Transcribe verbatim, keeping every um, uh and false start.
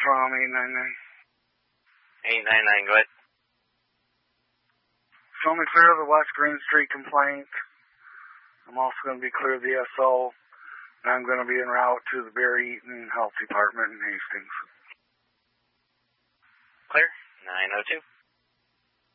from eight nine nine. eight nine nine, go ahead. Show me clear of the West Green Street complaint. I'm also going to be clear of the S O, and I'm going to be en route to the Barry Eaton Health Department in Hastings. Clear, nine oh two.